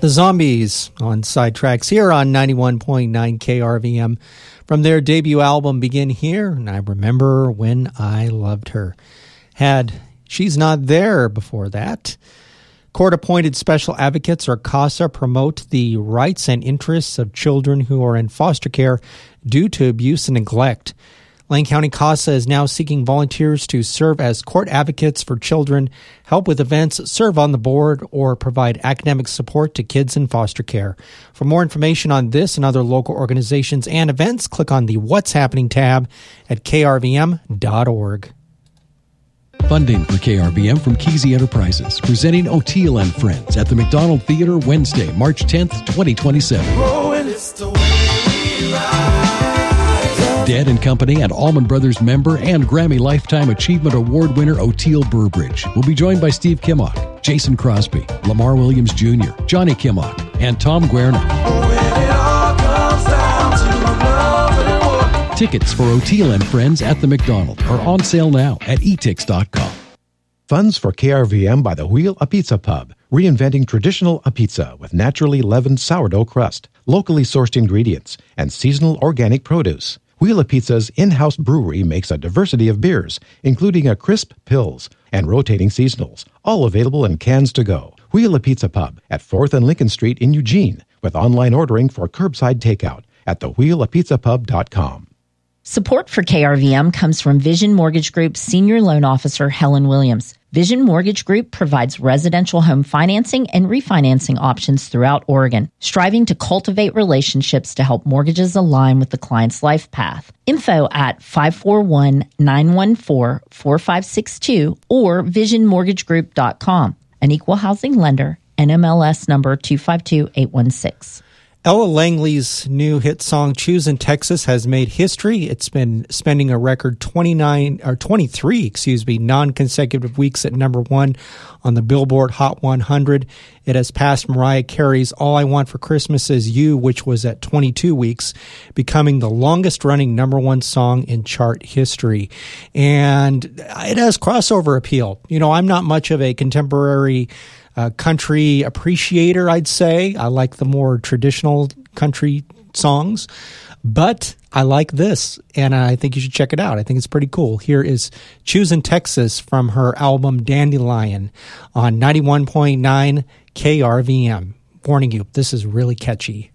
The Zombies on Sidetracks here on 91.9 KRVM. From their debut album, Begin Here, and I Remember When I Loved Her. Had She's Not There before that. Court-appointed special advocates, or CASA, promote the rights and interests of children who are in foster care due to abuse and neglect. Lane County CASA is now seeking volunteers to serve as court advocates for children, help with events, serve on the board, or provide academic support to kids in foster care. For more information on this and other local organizations and events, click on the What's Happening tab at krvm.org. Funding for KRVM from Kesey Enterprises, presenting O'Teal and Friends at the McDonald Theater Wednesday, March 10th, 2027. Dead & Company and Allman Brothers member and Grammy Lifetime Achievement Award winner O'Teal Burbridge will be joined by Steve Kimmock, Jason Crosby, Lamar Williams Jr., Johnny Kimmock, and Tom Guerna. Tickets for O'Teal and Friends at the McDonald are on sale now at etix.com. Funds for KRVM by the Wheel a Pizza Pub, reinventing traditional a pizza with naturally leavened sourdough crust, locally sourced ingredients, and seasonal organic produce. Wheel a Pizza's in-house brewery makes a diversity of beers, including a crisp Pils and rotating seasonals, all available in cans to go. Wheel a Pizza Pub at 4th and Lincoln Street in Eugene, with online ordering for curbside takeout at thewheelapizzapub.com. Support for KRVM comes from Vision Mortgage Group's Senior Loan Officer, Helen Williams. Vision Mortgage Group provides residential home financing and refinancing options throughout Oregon, striving to cultivate relationships to help mortgages align with the client's life path. Info at 541-914-4562 or visionmortgagegroup.com. An equal housing lender, NMLS number 252816. Ella Langley's new hit song, Choosing Texas, has made history. It's been spending a record 23 non-consecutive weeks at number one on the Billboard Hot 100. It has passed Mariah Carey's All I Want for Christmas Is You, which was at 22 weeks, becoming the longest-running number one song in chart history. And it has crossover appeal. You know, I'm not much of a contemporary country appreciator, I'd say. I like the more traditional country songs, but I like this, and I think you should check it out. I think it's pretty cool. Here is Choosing Texas from her album Dandelion on 91.9 KRVM. Warning you, this is really catchy.